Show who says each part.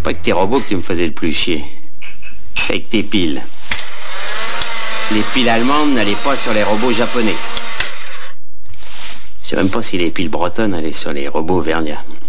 Speaker 1: Pas que tes robots que tu me faisais le plus chier. Avec tes piles. Les piles allemandes n'allaient pas sur les robots japonais. Je sais même pas si les piles bretonnes allaient sur les robots verniens.